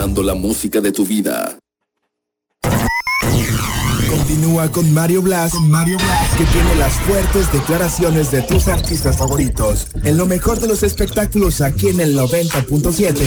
sintonizando la música de tu vida. Continúa con Mario Blas, que tiene las fuertes declaraciones de tus artistas favoritos. En lo mejor de los espectáculos aquí en el 90.7.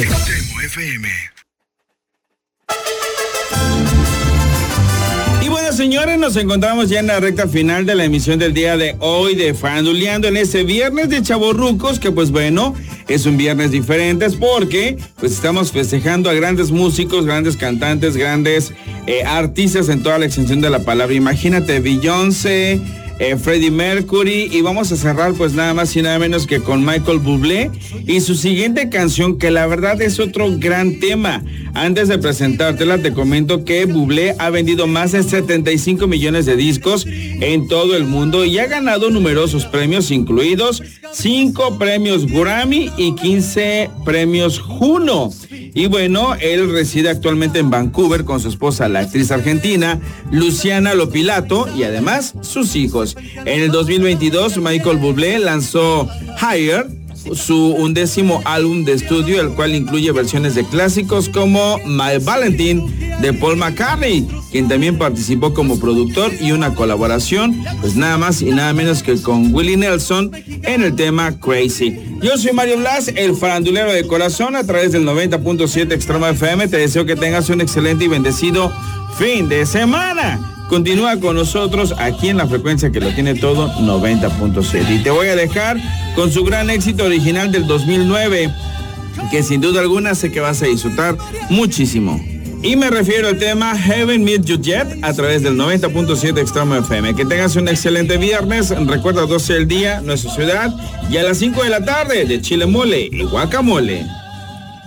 Y bueno, señores, nos encontramos ya en la recta final de la emisión del día de hoy de Faranduleando en este viernes de Chavorrucos, que pues bueno, es un viernes diferente porque pues estamos festejando a grandes músicos, grandes cantantes, grandes artistas en toda la extensión de la palabra. Imagínate, Beyoncé, Freddie Mercury, y vamos a cerrar pues nada más y nada menos que con Michael Bublé y su siguiente canción, que la verdad es otro gran tema. Antes de presentártela te comento que Bublé ha vendido más de 75 millones de discos en todo el mundo y ha ganado numerosos premios, incluidos 5 premios Grammy y 15 premios Juno. Y bueno, él reside actualmente en Vancouver con su esposa, la actriz argentina Luciana Lopilato, y además sus hijos. En el 2022, Michael Bublé lanzó Higher, su 11º álbum de estudio, el cual incluye versiones de clásicos como My Valentine de Paul McCartney, quien también participó como productor, y una colaboración, pues nada más y nada menos que con Willie Nelson en el tema Crazy. Yo soy Mario Blas, el farandulero de corazón, a través del 90.7 Extrema FM. Te deseo que tengas un excelente y bendecido fin de semana. Continúa con nosotros aquí en la frecuencia que lo tiene todo, 90.7. Y te voy a dejar con su gran éxito original del 2009, que sin duda alguna sé que vas a disfrutar muchísimo. Y me refiero al tema Haven't Met You Yet a través del 90.7 Extremo FM. Que tengas un excelente viernes. Recuerda, 12 del día, nuestra ciudad. Y a las 5 de la tarde, de chile mole y guacamole.